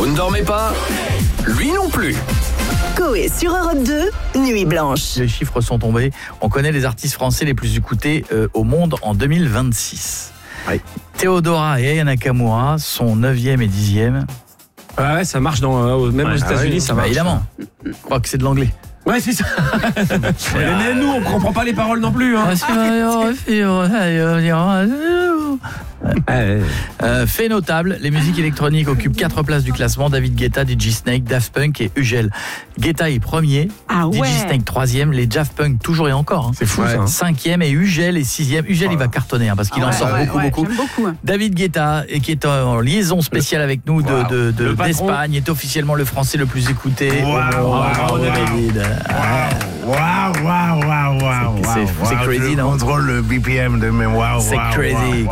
Vous ne dormez pas ? Lui non plus. Coé sur Europe 2, Nuit Blanche. Les chiffres sont tombés. On connaît les artistes français les plus écoutés au monde en 2026. Oui. Theodora et Aya Nakamura sont 9e et 10e. Ouais, ça marche même aux États-Unis, ça marche. Évidemment. Je crois que c'est de l'anglais. Ouais, c'est ça. Mais nous, on comprend pas les paroles non plus. Hein. Fait notable, les musiques électroniques occupent 4 places du classement. David Guetta, DJ Snake, Daft Punk et Ugel. Guetta est premier, DJ Snake 3e, les Daft Punk toujours et encore. C'est fou ça. 5e et Ugel est 6e. Ugel il va cartonner parce qu'il en sort beaucoup. J'aime beaucoup. David Guetta, qui est en liaison spéciale avec nous d'Espagne, est officiellement le français le plus écouté. Waouh, David. C'est crazy, je non? contrôle le BPM de mes waouh. C'est crazy.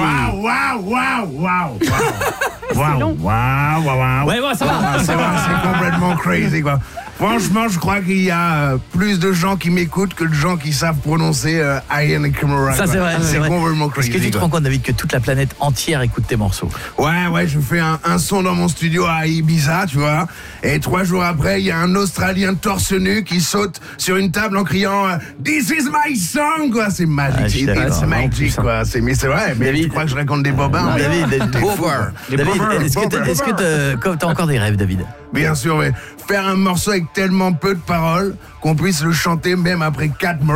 Ouais, ça va. C'est complètement crazy, quoi. Franchement, je crois qu'il y a plus de gens qui m'écoutent que de gens qui savent prononcer Aya Nakamura. Ça, c'est vrai. C'est complètement crazy. Est-ce que tu te rends compte, David, que toute la planète entière écoute tes morceaux? Ouais, je fais un son dans mon studio à Ibiza, tu vois. Et 3 jours après, il y a un Australien torse nu qui saute sur une table en criant This is my song, quoi. C'est magique. C'est magique, quoi. Mais c'est vrai. Mais David, tu crois que je raconte des bobins? David, est-ce que t'as encore des rêves, David? Bien sûr, mais faire un morceau avec tellement peu de paroles qu'on puisse le chanter même après 4